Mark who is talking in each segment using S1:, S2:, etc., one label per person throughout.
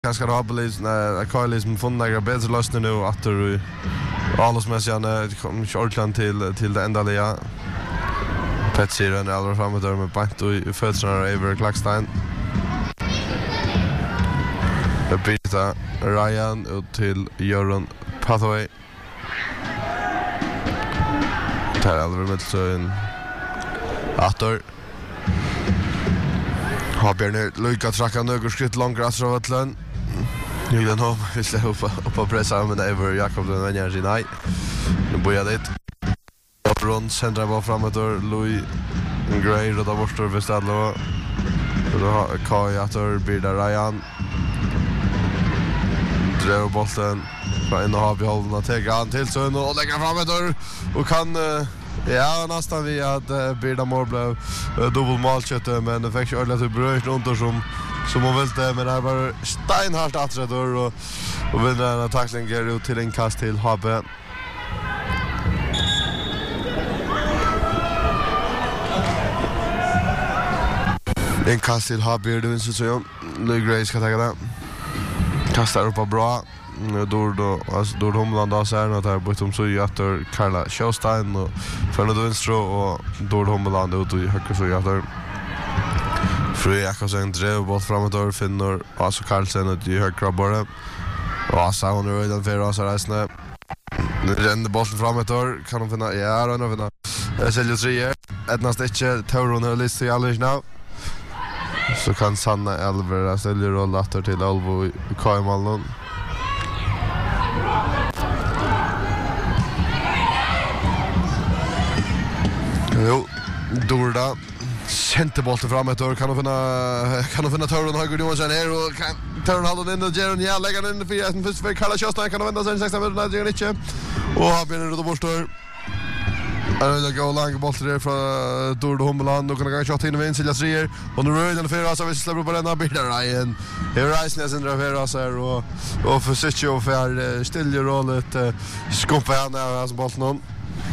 S1: ganska rabelis när Carlis med funna bättre lösning nu att du alls med sig kommer Shortland till det ändaliga Petsiren eller framåt där med bant och fötterna över Klackstein. Det byter Ryan ut till Göran Pathway. Tar aldrig med så en Attor. Har Björn lyckats tracka några skritt långt från vattnet. Julian Holm vill slå upp på pressa men över Jakob den vänjer nej. Nu börjar det. Runt centra ball framåt och Louis Gray då bort för Stadlo. Då har Kai Attor bildar Ryan. Drar bollen från har vi hållen att ta han till så och lägger framåt och kan ja, nästan vi att Birda mål blev dubbelmålskött men det fick ju alla till bröt runt som hon ville men det var steinhart atträdor och vinner en tackling går ut till en kast till Habbe. En kast till Habbe det vinner så Louis Gray ska ta det. Kastar upp bra. Dord Homland då så att här bortom så jätter Carla Showstein och Fernando Winstro och Dord Homland ut i höger så jätter Fru Jakobsen drev bort framåt och finner alltså Carlsen ut i högra bara och så hon är redan för oss resten den bollen framåt då kan de finna ja då vinna Seljo 3 ett inte Tauron har list i alldeles nu så kan Sanna Elver Seljo roll åter till Alvo i Kajmallen. Jo, Dorda centerbollen framåt och kan de finna Tauron höger Johansson här och kan Tauron hålla in och Jeron ja lägger den för Karla Sjöstein kan vända sig 16 minuter när inte och har benen då borstår. Det går långt boll där från Dorda Homland och kan gå shot in och vinna Silja och nu rör den för så vi släpper på den här bilden Ryan. Ryan är drar så här och försöker ju för stilla rollet skoppa han där alltså bollen.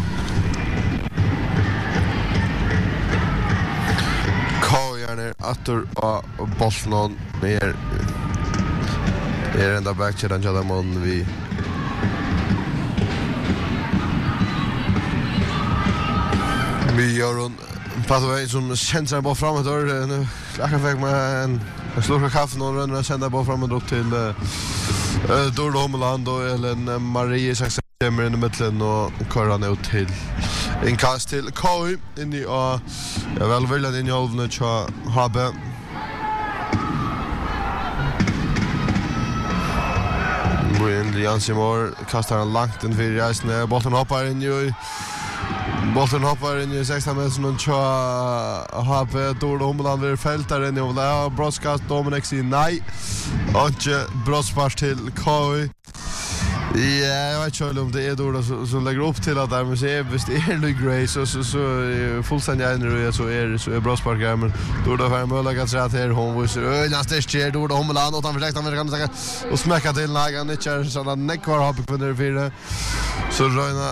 S1: Attor och bollen mer ända back till den jävla mån vi gör en Pathway som känner bara framåt nu jag kan fick med en slurk kaffe och rönna sända bara framåt upp till Dord Homland och Ellen Marie Saxen kommer in i mitten och körar ut till en kast till Kai in i jag väl in i halvlen så Habbe William Jansimor kastar han långt in för resten bollen hoppar in i 16 meter och så Habbe Dord Homland vid fältaren och där broadcast Dominic i nej och broadcast till Kai. Ja, jag vet inte om det är då som lägger upp till att där men se visst är Louis Gray så fullständigt ändå så är bra sparkar men då har möjlighet att säga till hon visar nästa steg då Homland och han försökte kan säga och smäcka till lagen inte så att neck var uppe på den fyra så Röna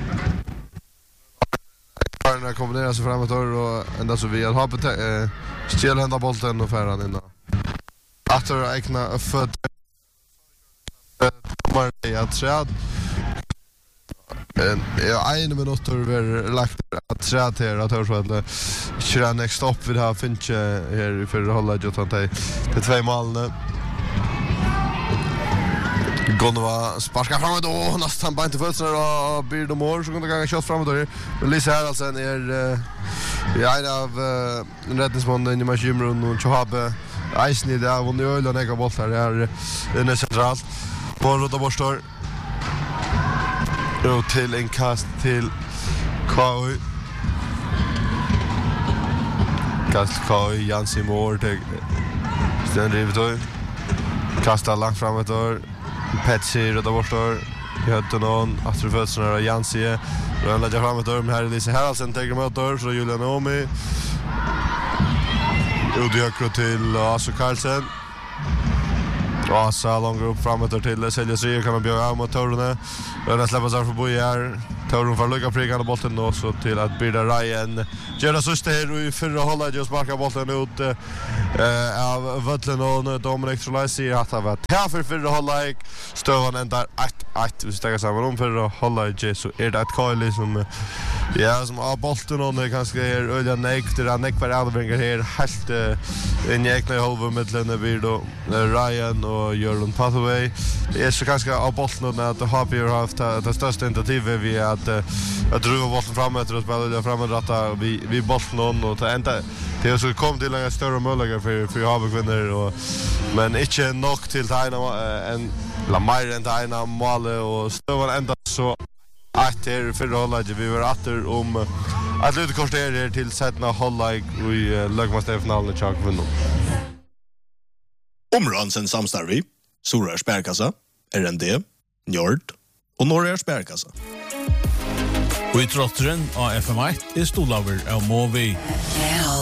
S1: Karna kombinerar sig framåt och ända så vi har på stjäl hända bollen och färran in. Attor Ekna för jag tror en minut över lagt att säga till att hörs att köra next stop vi har finch här för att hålla Jotan till 2 mål. Gonova sparkar framåt och nästan bara inte fötterna och blir de mål så kan det gå shot framåt då. Men Lisa Haraldsen är en av räddningsmannen i Mashimron och Chohabe Eisni där och nu öl och boll här är centralt. På Rota Borstor. Och till en kast till Kai. Kast Kai Jansi Moore till Sten Rivdor. Kastar långt framåt då. Petsi Rota Borstor. I hötten någon Astrofötsarna och Jansi. Och lägger framåt då. Men här är Lisa Haraldsen tegrar mot då. Så Julian Omi. Udiakro till Aso Karlsen. Asa långt upp framåt till Selja 3 kan de bjöa av mot Torrone. Röna släppas av förbi här. Torun för lucka prickarna bollen då så till att Birda Ryan gör det sista här i förra hållet just sparkar bollen ut av Vötlen och Dominic Trolasi att ha varit här för förra hållet stövan ändar 1-1 vi stäcker samman förra hållet så är det ett Kyle som som har bollen och det kanske är öliga näck för Alvingar här helt en jäkla halva mellan Birda Ryan och Jordan Pathway är så kanske av bollen att har ju haft det största initiativet vi att driva bollen framåt och spela framåt rätta vi bollen och ta ända det så kom till en större möjlighet för Havekvinner och men inte nog till tajna en la mer än tajna mål och stövan ända så att det för hållet vi var åter om att lite kostar till sättna hållet i lagmasterfinalen i Champions.
S2: Omransen samstarvi Sura Sparkassa, RND, Njord och Norra Sparkassa.
S3: Och i trottren av FM1 är stolaver av Movi.